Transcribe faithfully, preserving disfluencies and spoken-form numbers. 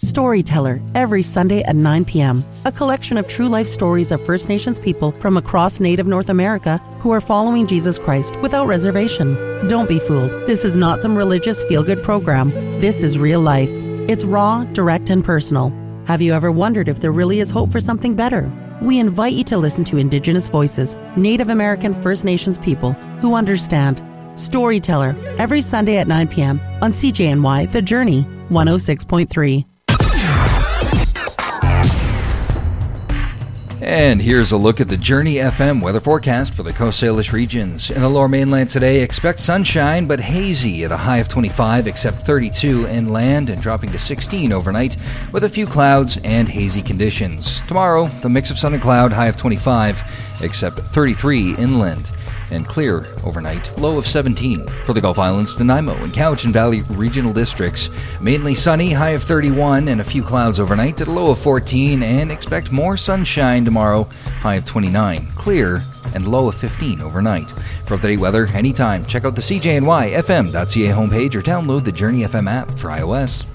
Storyteller, every Sunday at nine p.m. A collection of true life stories of First Nations people from across Native North America who are following Jesus Christ without reservation. Don't be fooled. This is not some religious feel-good program. This is real life. It's raw, direct, and personal. Have you ever wondered if there really is hope for something better? We invite you to listen to Indigenous voices, Native American First Nations people who understand. Storyteller, every Sunday at nine p.m. on C J N Y The Journey, one oh six point three. And here's a look at the Journey F M weather forecast for the Coast Salish regions. In the Lower Mainland today, expect sunshine but hazy at a high of twenty-five, except thirty-two inland, and dropping to sixteen overnight with a few clouds and hazy conditions. Tomorrow, the mix of sun and cloud, high of twenty-five, except thirty-three inland, and clear overnight, low of seventeen. For the Gulf Islands, Nanaimo and Cowichan Valley regional districts, mainly sunny, high of thirty-one, and a few clouds overnight at a low of fourteen, and expect more sunshine tomorrow, high of twenty-nine, clear, and low of fifteen overnight. For up-to-date weather anytime, check out the C J N Y F M dot C A homepage or download the Journey F M app for iOS.